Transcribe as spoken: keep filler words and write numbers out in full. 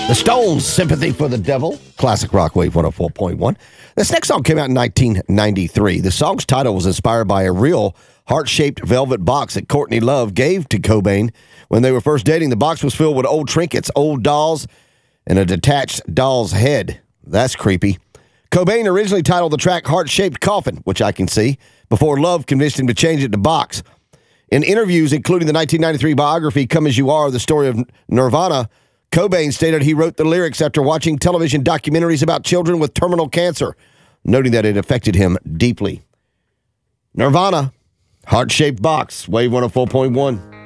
The Stones, Sympathy for the Devil, classic rock wave one oh four point one. This next song came out in nineteen ninety-three. The song's title was inspired by a real heart-shaped velvet box that Courtney Love gave to Cobain when they were first dating. The box was filled with old trinkets, old dolls, and a detached doll's head. That's creepy. Cobain originally titled the track Heart-Shaped Coffin, which I can see, before Love convinced him to change it to Box. In interviews, including the nineteen ninety-three biography Come As You Are, the story of Nirvana, Cobain stated he wrote the lyrics after watching television documentaries about children with terminal cancer, noting that it affected him deeply. Nirvana, Heart-Shaped Box, Wave one oh four point one.